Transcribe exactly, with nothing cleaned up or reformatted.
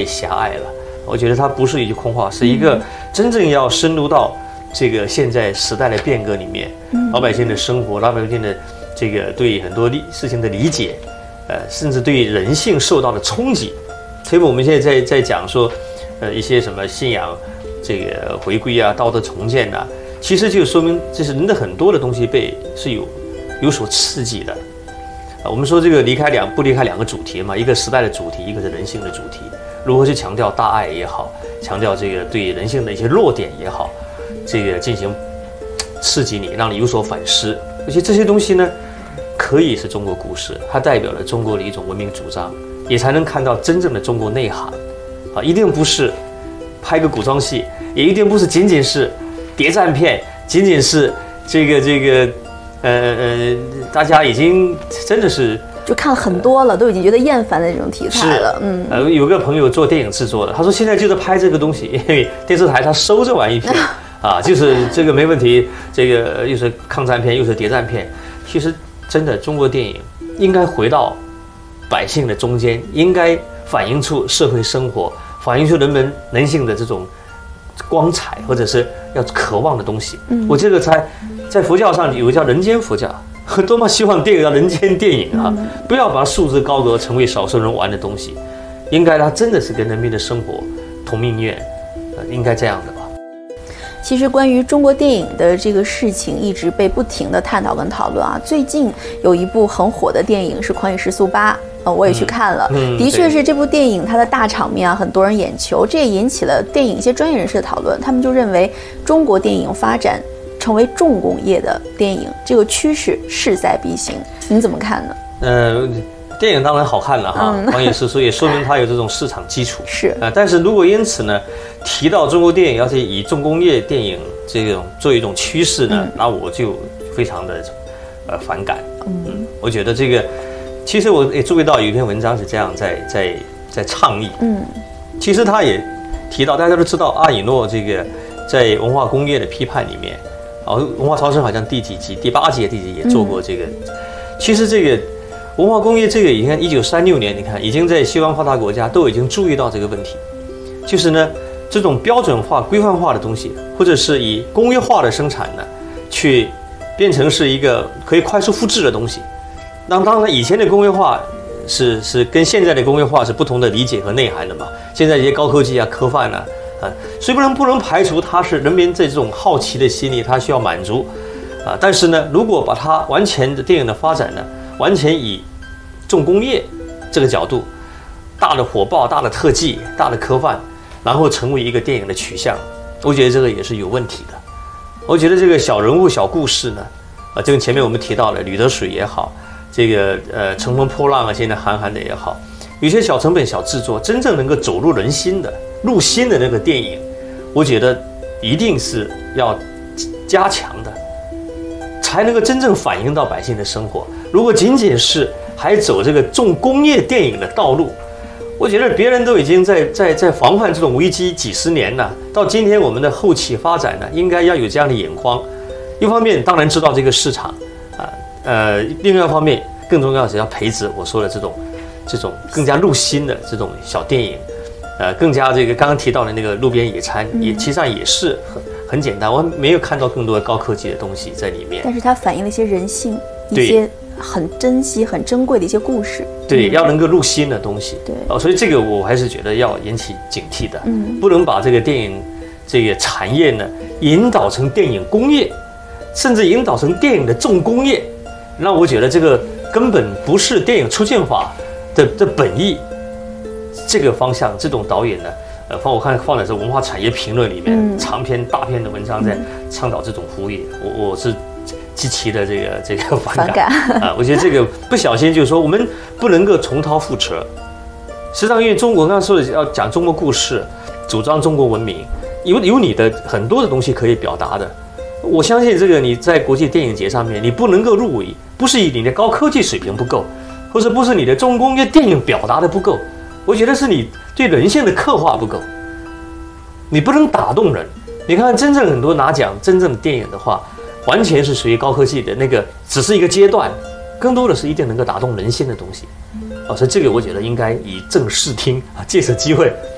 狭隘了。我觉得它不是一句空话，是一个真正要深入到这个现在时代的变革里面，老百姓的生活，老百姓的这个对很多事情的理解，呃，甚至对人性受到的冲击。所以我们现在在在讲说，呃，一些什么信仰这个回归啊，道德重建啊，其实就说明这是人的很多的东西被是有有所刺激的。啊，我们说这个离开两不离开两个主题嘛，一个时代的主题，一个是人性的主题。如何去强调大爱也好，强调这个对人性的一些弱点也好，这个进行刺激你，让你有所反思。而且这些东西呢，可以是中国故事，它代表了中国的一种文明主张，也才能看到真正的中国内涵。啊，一定不是拍个古装戏，也一定不是仅仅是谍战片，仅仅是这个这个，呃呃，大家已经真的是。 就看很多了，都已经觉得厌烦的那种题材了。嗯， 呃，有个朋友做电影制作的，他说现在就是拍这个东西，因为电视台他收这玩意片啊，就是这个没问题，这个又是抗战片又是谍战片。其实真的，中国电影应该回到百姓的中间，应该反映出社会生活，反映出人们人性的这种光彩，或者是要渴望的东西。嗯，我这个才在佛教上有个叫人间佛教。多么希望电影叫人间电影啊！不要把它束之高阁，成为少数人玩的东西。应该它真的是跟人民的生活同命运，呃，应该这样的吧。 其实关于中国电影的这个事情，一直被不停的探讨跟讨论啊。最近有一部很火的电影是《狂野时速八》，呃，我也去看了，嗯、的确是这部电影它的大场面啊，很多人眼球，这也引起了电影一些专业人士的讨论。他们就认为中国电影发展成为重工业的电影，这个趋势势在必行，您怎么看呢？ 呃，电影当然好看了哈，嗯、狂野时速也说明它有这种市场基础。 是啊、 呃，但是如果因此呢，提到中国电影要是以重工业电影这种作为一种趋势呢，嗯、那我就非常的呃反感。嗯，嗯我觉得这个，其实我也注意到有一篇文章是这样在在在倡议。嗯，其实他也提到，大家都知道阿以诺这个在文化工业的批判里面。哦，文化超生好像第几集，第八集、第几集也做过这个。嗯、其实这个文化工业这个，你看一九三六年，你看已经在西方发达国家都已经注意到这个问题，就是呢这种标准化、规范化的东西，或者是以工业化的生产呢，去变成是一个可以快速复制的东西。那当然，以前的工业化是是跟现在的工业化是不同的理解和内涵的嘛。现在这些高科技啊、科幻啊。啊，虽不能不能排除它是人民这种好奇的心理，它需要满足，啊，但是呢，如果把它完全的电影的发展呢，完全以重工业这个角度，大的火爆、大的特技、大的科幻，然后成为一个电影的取向，我觉得这个也是有问题的。我觉得这个小人物、小故事呢，啊，就跟前面我们提到的《吕得水》也好，这个呃《乘风破浪》啊，现在韩寒的也好，有些小成本、小制作，真正能够走入人心的。入心的那个电影，我觉得一定是要加强的，才能够真正反映到百姓的生活。如果仅仅是还走这个重工业电影的道路，我觉得别人都已经在在在防范这种危机几十年了，到今天我们的后期发展呢，应该要有这样的眼光。一方面当然知道这个市场啊，呃，另外一方面更重要的是要培植我说的这种这种更加入心的这种小电影。呃，更加这个刚刚提到的那个路边野餐，也其实上也是很很简单，我没有看到更多高科技的东西在里面。 但是它反映了一些人性，一些很珍惜、很珍贵的一些故事。 对，嗯、要能够入心的东西。 对， 哦，所以这个我还是觉得要引起警惕的，嗯，不能把这个电影这个产业呢引导成电影工业，甚至引导成电影的重工业。那我觉得这个根本不是电影出现法的的本意。这个方向，这种导演呢，呃，放我看放在这文化产业评论里面，嗯、长篇大篇的文章在倡导这种呼吁，我我是极其的这个这个反感啊！我觉得这个不小心就是说，我们不能够重蹈覆辙。实际上，因为中国刚刚说的要讲中国故事，主张中国文明，有有你的很多的东西可以表达的。我相信这个你在国际电影节上面，你不能够入围，不是以你的高科技水平不够，或者不是你的重工业电影表达的不够。我觉得是你对人性的刻画不够，你不能打动人。你看，真正很多拿奖真正的电影的话，完全是属于高科技的那个，只是一个阶段，更多的是一定能够打动人心的东西。哦，所以这个我觉得应该以正视听啊，借此机会